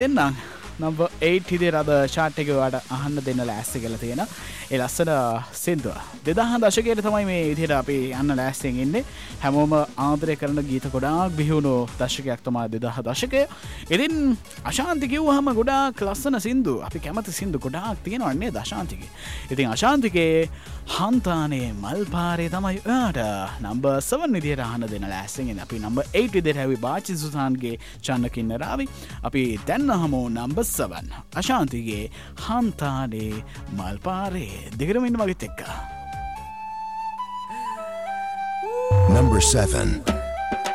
එන්නම් number 8 හිතේ රද chart එකේ ඔයාලට අහන්න දෙන්න ලෑස්ති කියලා තියෙන ඒ ලස්සන සින්දුව 2000 දශකයේ තමයි මේ විදිහට අපි යන්න ලෑස්තියෙන් ඉන්නේ හැමෝම ආදරය කරන ගීත ගොඩාක් බිහිවුණු දශකයක් තමයි 2000 දශකය. ඉතින් අශාන්ති කිව්වහම ගොඩාක් ලස්සන සින්දු අපි කැමති සින්දු ගොඩාක් තියෙනවා නේද අශාන්තිගේ. ඉතින් අශාන්තිගේ හන්තානේ මල් පාරේ තමයි ඔයාට number 7 විදිහට අහන්න දෙන්න ලෑස්තියෙන් ඉන්නේ. අපි number 8 විදිහට හැවි බාචි සුසාන්ගේ චන්න රාවි අපි දැන් අහමු number 7 අශාන්තිගේ හන්තානේ මල් පාරේ දෙකම ඉන්න මගෙත් එක්ක Number 7